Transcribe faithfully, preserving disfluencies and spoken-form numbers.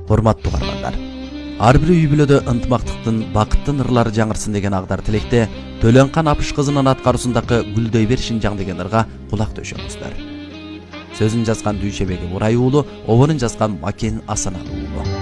Hormattуу угармандар. Ар бир үй бүлөдө ынтымактыктын, бакыттын ырлары жаңырсын деген агдар тилекте Төлөнкан Апыш кызынын аткаруусундагы Гүлдөй бер Шинжаң деген ырга кулак төшөңүздөр. Сөзүн жазган Дүйшебеги Бурай уулу, обонун жазган Макен Асаналы уулу.